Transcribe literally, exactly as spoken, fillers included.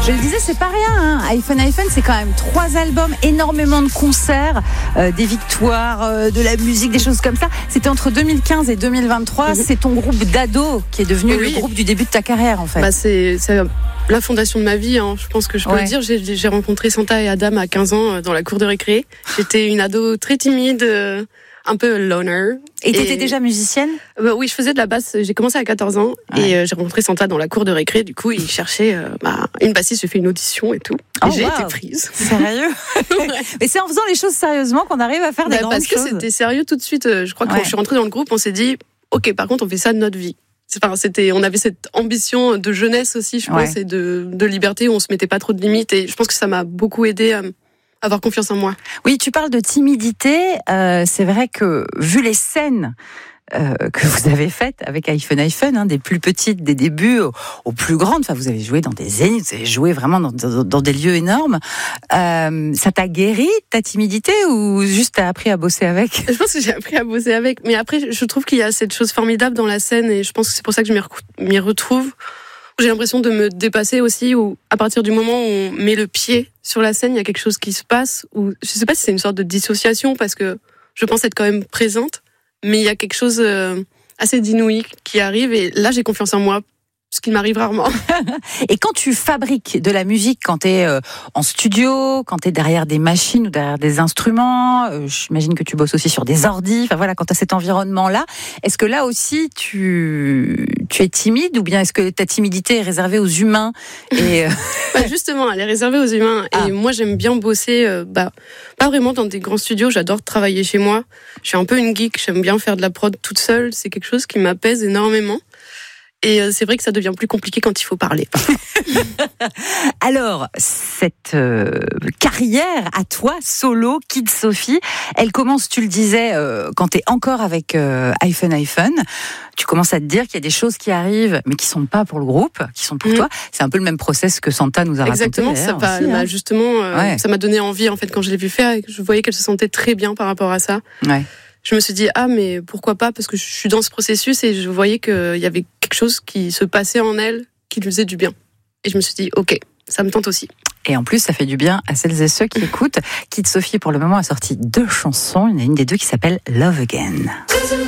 Je le disais, c'est pas rien. Hein. iPhone iPhone, c'est quand même trois albums, énormément de concerts, euh, des victoires, euh, de la musique, des choses comme ça. C'était entre deux mille quinze et deux mille vingt-trois. Mm-hmm. C'est ton groupe d'ado qui est devenu oui. le groupe du début de ta carrière, en fait. Bah, c'est, c'est la fondation de ma vie. Hein. Je pense que je peux ouais. le dire. J'ai, j'ai rencontré Santa et Adam à quinze ans dans la cour de récré. J'étais une ado très timide. Euh... un peu loner. Et t'étais et... déjà musicienne ? Bah oui, je faisais de la basse. J'ai commencé à quatorze ans ouais. et euh, j'ai rencontré Santa dans la cour de récré. Du coup, il cherchait euh, bah, une bassiste. J'ai fait une audition et tout. Et oh, j'ai wow. été prise. Sérieux ? ouais. Mais c'est en faisant les choses sérieusement qu'on arrive à faire des bah, grandes parce choses. Parce que c'était sérieux tout de suite. Je crois que ouais. quand je suis rentrée dans le groupe, on s'est dit, ok, par contre, on fait ça de notre vie. Enfin, c'était, on avait cette ambition de jeunesse aussi, je pense, ouais. et de, de liberté où on se mettait pas trop de limites. Et je pense que ça m'a beaucoup aidé à avoir confiance en moi. Oui, tu parles de timidité. Euh, c'est vrai que vu les scènes euh, que vous avez faites avec iPhone iPhone, hein, des plus petites, des débuts aux, aux plus grandes. Enfin, vous avez joué dans des zéniths, vous avez joué vraiment dans, dans, dans des lieux énormes. Euh, ça t'a guéri ta timidité ou juste t'as appris à bosser avec ? Je pense que j'ai appris à bosser avec. Mais après, je trouve qu'il y a cette chose formidable dans la scène et je pense que c'est pour ça que je m'y, re- m'y retrouve. J'ai l'impression de me dépasser aussi, où à partir du moment où on met le pied sur la scène, il y a quelque chose qui se passe, ou je sais pas si c'est une sorte de dissociation, parce que je pense être quand même présente, mais il y a quelque chose euh, assez d'inouï qui arrive, et là j'ai confiance en moi, ce qui m'arrive rarement. Et quand tu fabriques de la musique, quand t'es euh, en studio, quand t'es derrière des machines ou derrière des instruments, euh, j'imagine que tu bosses aussi sur des ordis, enfin voilà, quand t'as cet environnement-là, est-ce que là aussi tu, tu es timide ou bien est-ce que ta timidité est réservée aux humains et euh... bah justement, elle est réservée aux humains. Ah. Et moi, j'aime bien bosser, euh, bah, pas vraiment dans des grands studios, j'adore travailler chez moi. Je suis un peu une geek, j'aime bien faire de la prod toute seule, c'est quelque chose qui m'apaise énormément. Et c'est vrai que ça devient plus compliqué quand il faut parler. Alors, cette euh, carrière à toi, solo, Kid Sophie, elle commence, tu le disais, euh, quand tu es encore avec euh, iPhone iPhone. Tu commences à te dire qu'il y a des choses qui arrivent, mais qui sont pas pour le groupe, qui sont pour mmh. toi. C'est un peu le même process que Santa nous a raconté. Exactement, ça va, aussi, bah, hein. justement, euh, ouais. ça m'a donné envie en fait quand je l'ai vu faire. Et je voyais qu'elle se sentait très bien par rapport à ça. Ouais. Je me suis dit, ah, mais pourquoi pas, parce que je suis dans ce processus et je voyais qu'il y avait quelque chose qui se passait en elle qui lui faisait du bien. Et je me suis dit, ok, ça me tente aussi. Et en plus, ça fait du bien à celles et ceux qui écoutent. Kid Sophie, pour le moment, a sorti deux chansons. Il y en a une des deux qui s'appelle Love Again.